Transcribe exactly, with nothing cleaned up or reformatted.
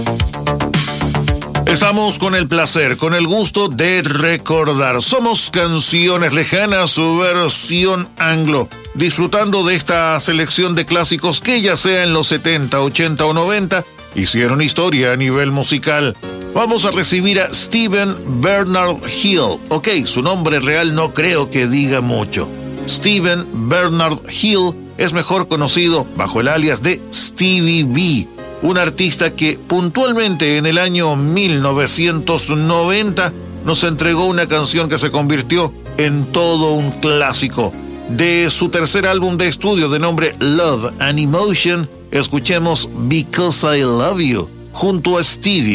Estamos con el placer, con el gusto de recordar. Somos Canciones Lejanas, su versión anglo. Disfrutando de esta selección de clásicos que ya sea en los setenta, ochenta o noventa, hicieron historia a nivel musical. Vamos a recibir a Stephen Bernard Hill. Ok, su nombre real no creo que diga mucho. Stephen Bernard Hill es mejor conocido bajo el alias de Stevie B, un artista que puntualmente en el año mil novecientos noventa nos entregó una canción que se convirtió en todo un clásico. De su tercer álbum de estudio de nombre Love and Emotion, escuchemos Because I Love You junto a Stevie.